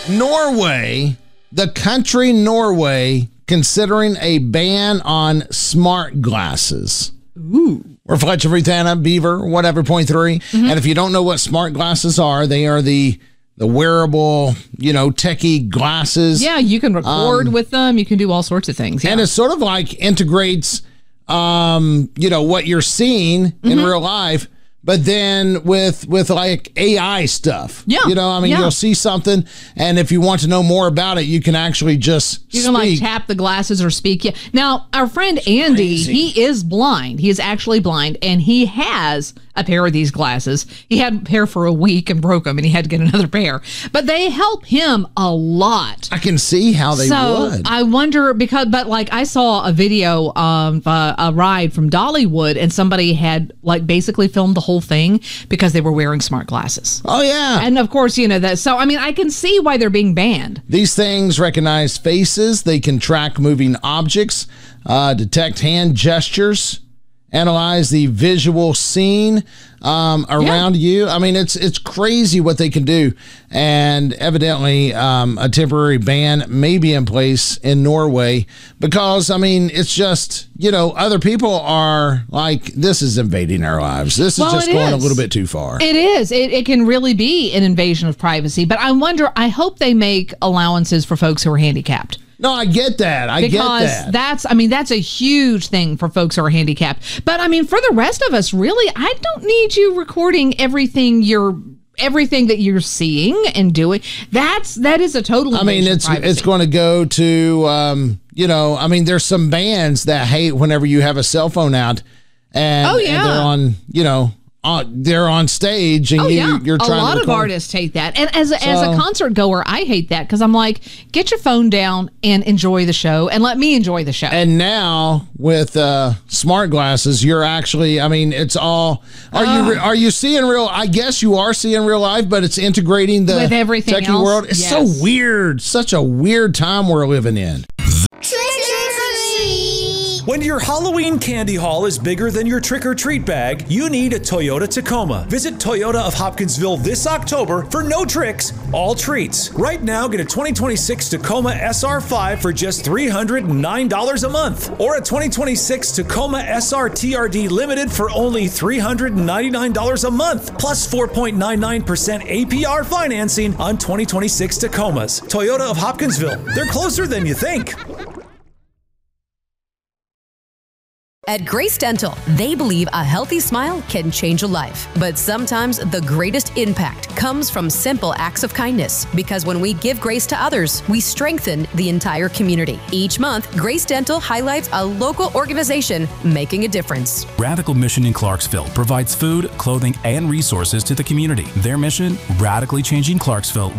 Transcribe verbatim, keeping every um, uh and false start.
Norway, the country Norway, considering a ban on smart glasses. Ooh. We're Fletcher, Frutana, Beaver, whatever, point three. Mm-hmm. And if you don't know what smart glasses are, they are the the wearable, you know, techie glasses. Yeah, you can record um, with them. You can do all sorts of things. Yeah. And it sort of like integrates, um, you know, what you're seeing mm-hmm. in real life, but then with with like A I stuff. Yeah. You know, I mean, yeah. you'll see something, and if you want to know more about it, you can actually just You speak. can like tap the glasses or speak. Yeah. Now, our friend Andy, Crazy. he is blind. He is actually blind, and he has a pair of these glasses. He had a pair for a week and broke them, and he had to get another pair. But they help him a lot. I can see how they so would. I wonder because, but like I saw a video of uh, a ride from Dollywood, and somebody had like basically filmed the whole thing because they were wearing smart glasses. Oh, yeah. And of course, you know that. So, I mean, I can see why they're being banned. These things recognize faces. They can track moving objects, uh, detect hand gestures, analyze the visual scene um, around yeah. you. I mean, it's it's crazy what they can do. And evidently, um, a temporary ban may be in place in Norway because, I mean, it's just, you know, other people are like, this is invading our lives. This is well, just going is. a little bit too far. It is. It, it can really be an invasion of privacy. But I wonder, I hope they make allowances for folks who are handicapped. No, I get that. I because get that. that's, I mean, that's a huge thing for folks who are handicapped. But I mean, for the rest of us, really, I don't need you recording everything you're, everything that you're seeing and doing. That's, that is a total. I mean, it's, it's going to go to, um, you know, I mean, there's some bands that hate whenever you have a cell phone out and, oh, yeah. and they're on, you know, on, they're on stage and oh, you, yeah. you're trying to a lot to of artists hate that. And as a, so, as a concert goer, I hate that because I'm like, get your phone down and enjoy the show and let me enjoy the show. And now with uh, smart glasses, you're actually, I mean, it's all, are uh, you are you seeing real, I guess you are seeing real life, but it's integrating the with everything techie else. world. It's yes. so weird. Such a weird time we're living in. When your Halloween candy haul is bigger than your trick-or-treat bag, you need a Toyota Tacoma. Visit Toyota of Hopkinsville this October for no tricks, all treats. Right now, get a twenty twenty-six Tacoma S R five for just three hundred nine dollars a month, or a twenty twenty-six Tacoma S R T R D Limited for only three hundred ninety-nine dollars a month, plus four point nine nine percent A P R financing on twenty twenty-six Tacomas. Toyota of Hopkinsville. They're closer than you think. At Grace Dental, they believe a healthy smile can change a life. But sometimes the greatest impact comes from simple acts of kindness. Because when we give grace to others, we strengthen the entire community. Each month, Grace Dental highlights a local organization making a difference. Radical Mission in Clarksville provides food, clothing, and resources to the community. Their mission, radically changing Clarksville